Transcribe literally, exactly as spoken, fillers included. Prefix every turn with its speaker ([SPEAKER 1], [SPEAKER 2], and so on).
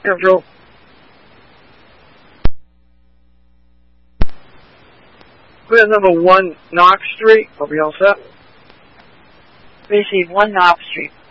[SPEAKER 1] Centerville. We're at number one Knox Street. Are we all set?
[SPEAKER 2] Receive one Knox Street.